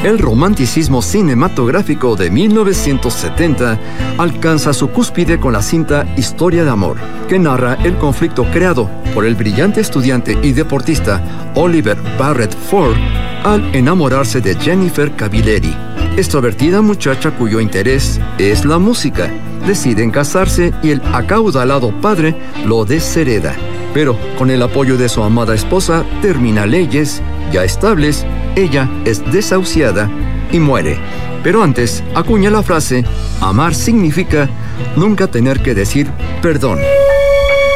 El romanticismo cinematográfico de 1970 alcanza su cúspide con la cinta Historia de Amor, que narra el conflicto creado por el brillante estudiante y deportista Oliver Barrett Ford al enamorarse de Jennifer Cavalieri, extrovertida muchacha cuyo interés es la música. Deciden casarse y el acaudalado padre lo deshereda. Pero con el apoyo de su amada esposa termina leyes ya estables, ella es desahuciada y muere. Pero antes acuña la frase: amar significa nunca tener que decir perdón.